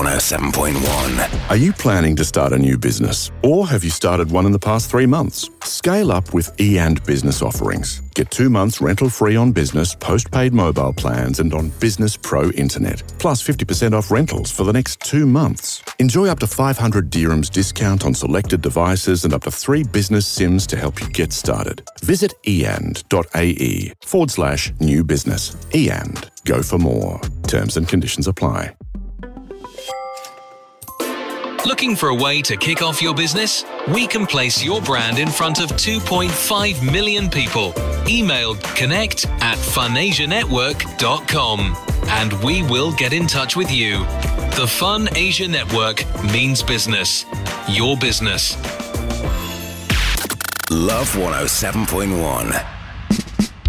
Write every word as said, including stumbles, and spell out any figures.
one oh seven point one. Are you planning to start a new business? Or have you started one in the past three months? Scale up with E and Business offerings. Get two months rental free on business, postpaid mobile plans and on Business Pro Internet. Plus fifty percent off rentals for the next two months. Enjoy up to five hundred dirhams discount on selected devices and up to three business SIMs to help you get started. Visit eand.ae forward slash new business. eand. Go for more. Terms and conditions apply. Looking for a way to kick off your business? We can place your brand in front of two point five million people. Email connect at funasianetwork dot com and we will get in touch with you. The Fun Asia Network means business. Your business. Love one oh seven point one.